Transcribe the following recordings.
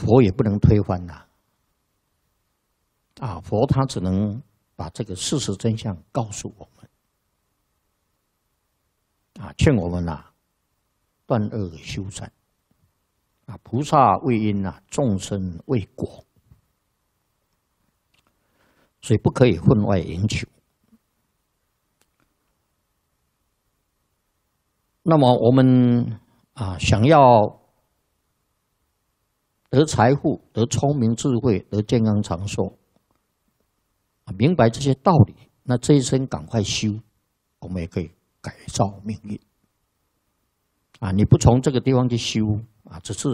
佛也不能推翻呐。佛他只能把这个事实真相告诉我们，劝我们断恶修善，菩萨为因众生为果，所以不可以分外迎求。那么我们想要得财富、得聪明智慧、得健康长寿，明白这些道理，那这一生赶快修，我们也可以改造命运。你不从这个地方去修只是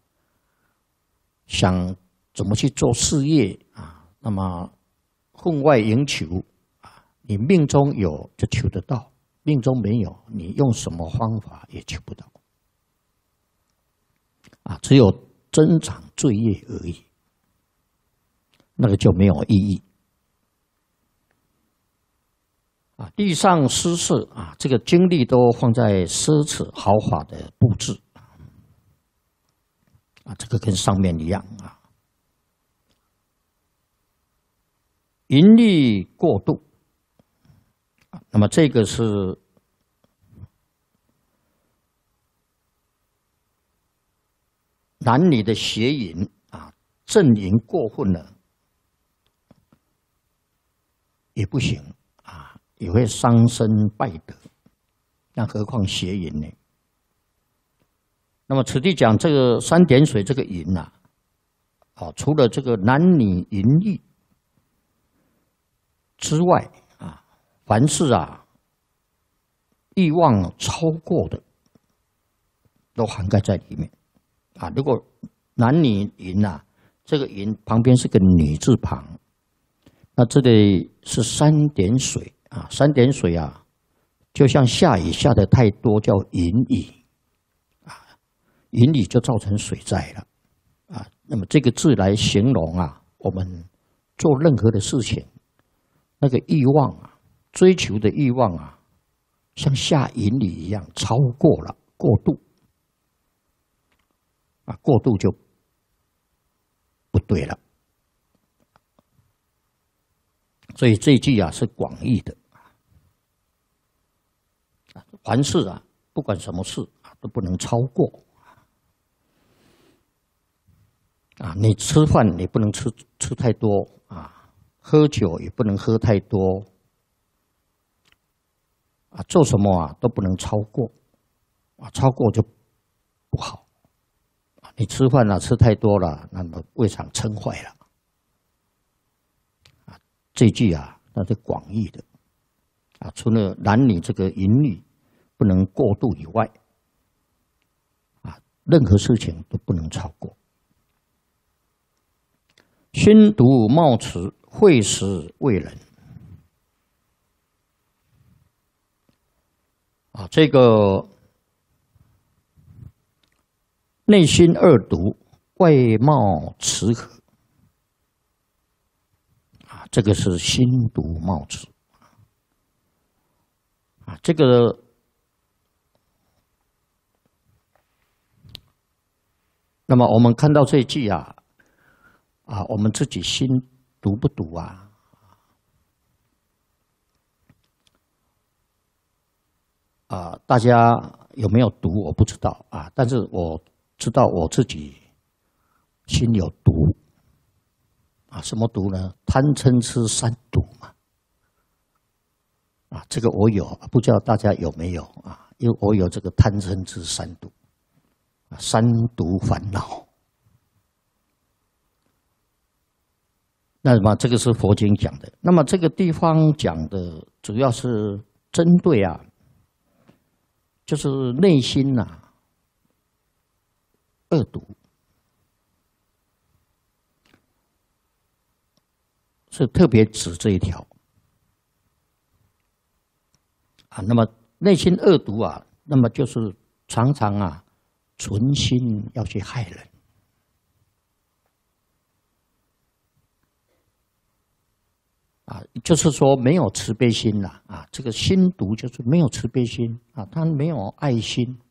想怎么去做事业那么分外迎求你命中有就求得到，命中没有，你用什么方法也求不到只有增长罪业而已，那个就没有意义地上施舍这个精力都放在奢侈豪华的布置这个跟上面一样淫欲过度那么这个是男女的邪淫正淫过分了也不行也会伤身败德，那何况邪淫呢？那么此地讲这个三点水这个淫除了这个男女淫欲之外凡是欲望超过的都涵盖在里面如果男女淫这个淫旁边是个女字旁，那这里是三点水三点水就像下雨下的太多叫淫雨淫雨就造成水灾了那么这个字来形容我们做任何的事情，那个欲望追求的欲望像下淫雨一样超过了，过度过度就不对了。所以这一句是广义的凡事不管什么事都不能超过你吃饭你不能吃太多喝酒也不能喝太多做什么都不能超过超过就不好你吃饭吃太多了，那么胃肠撑坏了这句那是广义的除了男女这个淫欲不能过度以外任何事情都不能超过。熏毒冒持，会食为人这个内心恶毒，外貌慈和这个是心毒冒持这个那么我们看到这一句我们自己心毒不毒大家有没有毒我不知道但是我知道我自己心有毒什么毒呢？贪嗔痴三毒嘛这个我有，不知道大家有没有因为我有这个贪嗔痴三毒三毒烦恼。那么这个是佛经讲的，那么这个地方讲的主要是针对就是内心恶毒，是特别指这一条那么内心恶毒那么就是常常存心要去害人就是说没有慈悲心这个心毒就是没有慈悲心他没有爱心